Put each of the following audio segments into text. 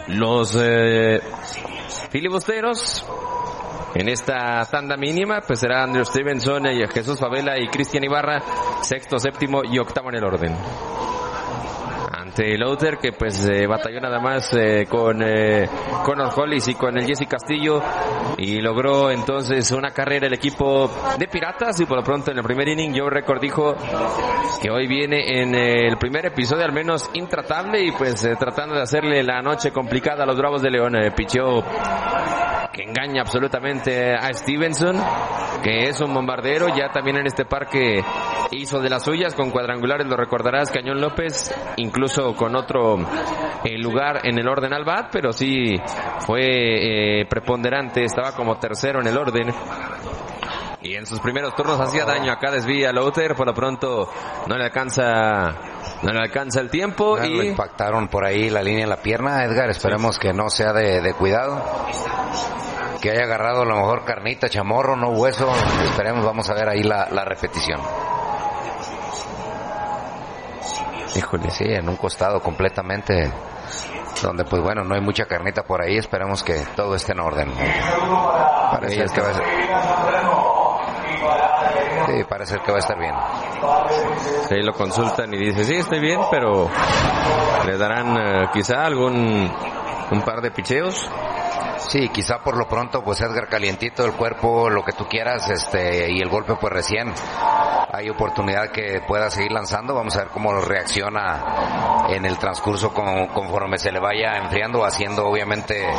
los filibusteros. En esta tanda mínima, pues será Andrew Stevenson, Jesús Favela y Cristian Ibarra, sexto, séptimo y octavo en el orden. Ante Lowther, que pues batalló nada más con Connor Hollis y con el Jesse Castillo, y logró entonces una carrera el equipo de Piratas. Y por lo pronto en el primer inning Joe Record dijo que hoy viene en el primer episodio al menos intratable, y pues tratando de hacerle la noche complicada a los Bravos de León. Picheó que engaña absolutamente a Stevenson, que es un bombardero. Ya también en este parque hizo de las suyas con cuadrangulares, lo recordarás, Cañón López, incluso con otro lugar en el orden al bat, pero sí fue preponderante, estaba como tercero en el orden. Y en sus primeros turnos hacía daño. Acá desvía Lowther, por lo pronto no le alcanza el tiempo. Y lo impactaron por ahí la línea en la pierna, Edgar. Esperemos que no sea de cuidado, que haya agarrado a lo mejor carnita, chamorro, no hueso. Esperemos, vamos a ver ahí la repetición. Híjole, sí, en un costado completamente, donde pues bueno, no hay mucha carnita por ahí. Esperemos que todo esté en orden. Parece que va a ser... Sí, parece que va a estar bien. Sí, lo consultan y dice, sí, estoy bien, pero le darán quizá un par de picheos. Sí, quizá por lo pronto, pues Edgar, calientito el cuerpo, lo que tú quieras, y el golpe pues recién. Hay oportunidad que pueda seguir lanzando. Vamos a ver cómo reacciona en el transcurso conforme se le vaya enfriando, haciendo obviamente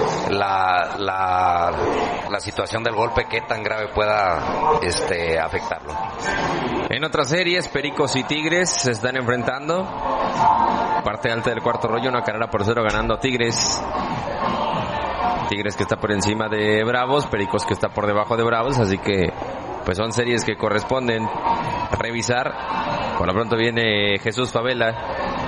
la situación del golpe, qué tan grave pueda afectarlo. En otras series, Pericos y Tigres se están enfrentando. Parte alta del cuarto rollo, 1-0 ganando Tigres. Tigres que está por encima de Bravos, Pericos que está por debajo de Bravos, así que pues son series que corresponden revisar. Por lo pronto viene Jesús Favela.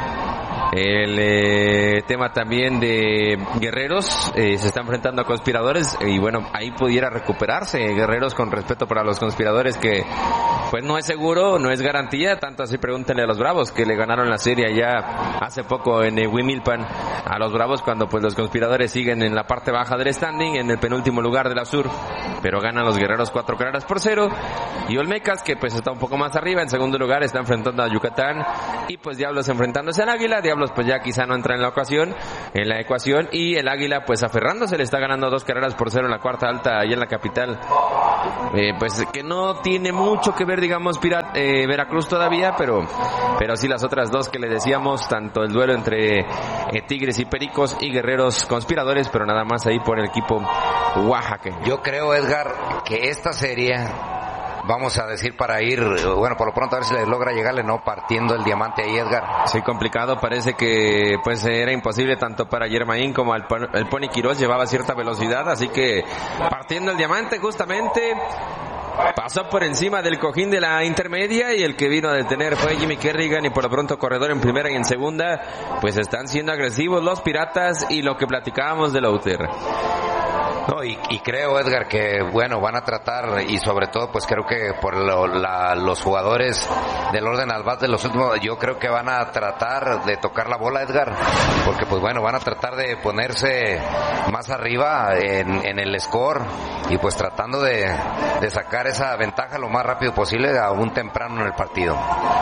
El tema también de Guerreros, se está enfrentando a Conspiradores, y bueno, ahí pudiera recuperarse Guerreros, con respeto para los Conspiradores, que pues no es seguro, no es garantía, tanto así pregúntenle a los Bravos, que le ganaron la serie ya hace poco en Wimilpan a los Bravos, cuando pues los Conspiradores siguen en la parte baja del standing, en el penúltimo lugar de la Sur, pero ganan los Guerreros 4-0, y Olmecas, que pues está un poco más arriba, en segundo lugar, está enfrentando a Yucatán, y pues Diablos enfrentándose al Águila. Diablos pues ya quizá no entra en la ecuación, y el Águila pues aferrándose, le está ganando 2-0 en la cuarta alta y en la capital, pues que no tiene mucho que ver, digamos, Veracruz todavía, pero sí las otras dos que le decíamos, tanto el duelo entre Tigres y Pericos y Guerreros Conspiradores, pero nada más ahí por el equipo oaxaqueño. Yo creo, Edgar, que esta serie, vamos a decir, para ir, bueno, por lo pronto a ver si le logra llegarle, no partiendo el diamante ahí, Edgar. Sí, complicado, parece que pues era imposible tanto para Yermaín como el Pony Quirós, llevaba cierta velocidad, así que partiendo el diamante justamente pasó por encima del cojín de la intermedia, y el que vino a detener fue Jimmy Kerrigan, y por lo pronto corredor en primera y en segunda. Pues están siendo agresivos los Piratas, y lo que platicábamos de Lowther. No, y creo, Edgar, que bueno, van a tratar, y sobre todo pues creo que por los jugadores del orden al bat de los últimos, yo creo que van a tratar de tocar la bola, Edgar, porque pues bueno, van a tratar de ponerse más arriba en el score, y pues tratando de sacar esa ventaja lo más rápido posible, aún temprano en el partido.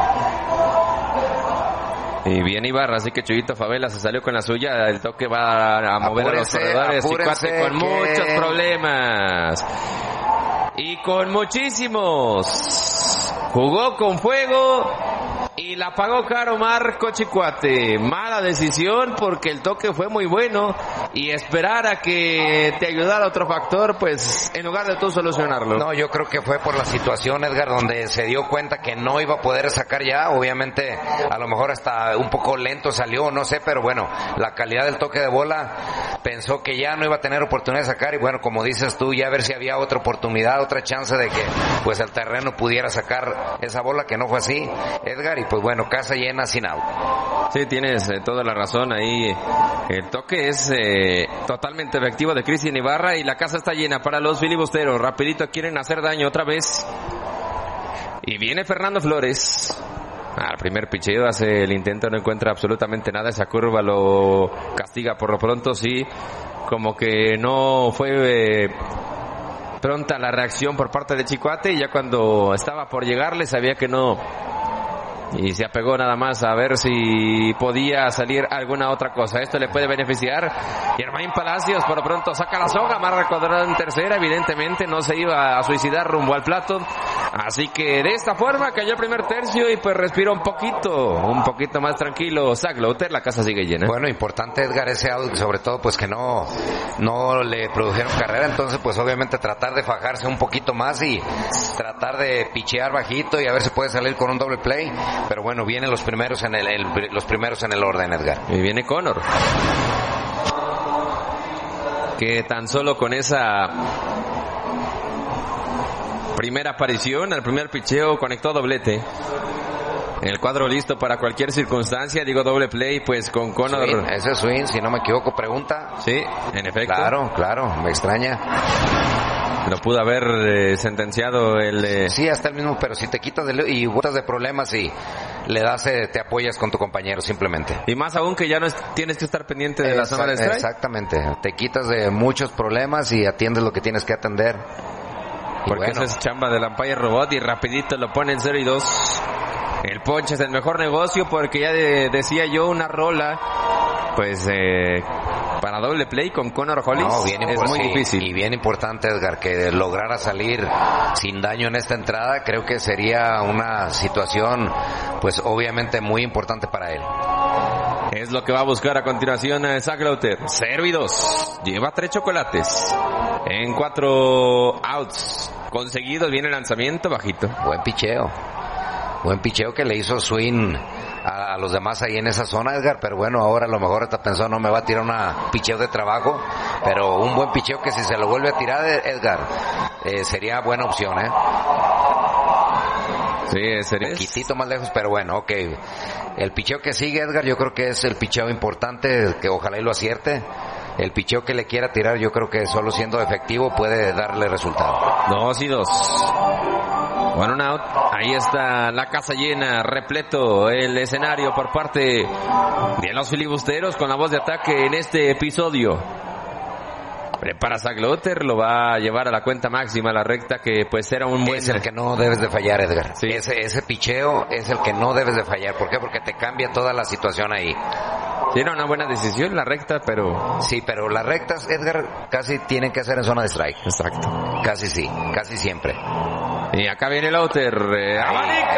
Y bien Ibarra, así que Chuyito Favela se salió con la suya. El toque va a mover a los corredores. Cicuate con muchos problemas y con muchísimos. Jugó con fuego y la pagó caro Marco Chicuate. Mala decisión, porque el toque fue muy bueno, y esperar a que te ayudara otro factor, pues en lugar de tú solucionarlo. No, yo creo que fue por la situación, Edgar, donde se dio cuenta que no iba a poder sacar ya. Obviamente a lo mejor hasta un poco lento salió, no sé, pero bueno, la calidad del toque de bola, pensó que ya no iba a tener oportunidad de sacar, y bueno, como dices tú, ya a ver si había otra oportunidad, otra chance de que pues el terreno pudiera sacar esa bola, que no fue así, Edgar, y pues bueno, casa llena sin out. Sí, tienes toda la razón ahí. El toque es totalmente efectivo de Cristian Ibarra, y la casa está llena para los filibusteros. Rapidito quieren hacer daño otra vez. Y viene Fernando Flores. Al primer picheo hace el intento, no encuentra absolutamente nada. Esa curva lo castiga por lo pronto, sí. Como que no fue pronta la reacción por parte de Chicoate. Y ya cuando estaba por llegarle sabía que no. Y se apegó nada más a ver si podía salir alguna otra cosa. Esto le puede beneficiar. Germán Palacios por lo pronto saca la soga, amarra el cuadrado en tercera. Evidentemente no se iba a suicidar rumbo al plato. Así que de esta forma cayó el primer tercio y pues respiró un poquito más tranquilo Zach Lowther. La casa sigue llena. Bueno, importante, Edgar, ese out, sobre todo pues que no le produjeron carrera. Entonces pues obviamente tratar de fajarse un poquito más y tratar de pichear bajito y a ver si puede salir con un doble play. Pero bueno, vienen los primeros en el orden, Edgar. Y viene Connor, que tan solo con esa primera aparición, al primer picheo, conectó doblete. El cuadro listo para cualquier circunstancia, digo doble play, pues con Connor. Swing, ese es swing, si no me equivoco, pregunta. Sí, en efecto. Claro, me extraña. Lo pudo haber sentenciado el... Sí, hasta el mismo, pero si te quitas y botas de problemas y le das, te apoyas con tu compañero simplemente. Y más aún que ya no tienes que estar pendiente de la zona de strike. Exactamente, te quitas de muchos problemas y atiendes lo que tienes que atender. Porque esa es chamba del umpire robot y rapidito lo pone en 0-2. El ponche es el mejor negocio porque ya decía yo una rola, pues para doble play con Connor Hollis es muy difícil. Y bien importante, Edgar, que lograra salir sin daño en esta entrada. Creo que sería una situación pues obviamente muy importante para él. Es lo que va a buscar a continuación Zach Lowther. 0-2. Lleva 3 chocolates en 4 outs conseguidos. Viene el lanzamiento bajito. Buen picheo que le hizo swing a los demás ahí en esa zona, Edgar, pero bueno, ahora a lo mejor está pensando, no me va a tirar una picheo de trabajo, pero un buen picheo que si se lo vuelve a tirar, Edgar, sería buena opción, Sí, sería. Un poquitito más lejos, pero bueno, ok. El picheo que sigue, Edgar, yo creo que es el picheo importante, que ojalá y lo acierte. El picheo que le quiera tirar, yo creo que solo siendo efectivo puede darle resultado. 2-2. One out. Ahí está la casa llena, repleto el escenario por parte de los filibusteros con la voz de ataque en este episodio. Prepara Zach Lowther, lo va a llevar a la cuenta máxima, la recta que pues era un buen... Es el que no debes de fallar, Edgar. Sí. Ese picheo es el que no debes de fallar. ¿Por qué? Porque te cambia toda la situación ahí. Sí, era una buena decisión la recta, pero... Sí, pero las rectas, Edgar, casi tienen que ser en zona de strike. Exacto. Casi sí, casi siempre. Y acá viene Lowther.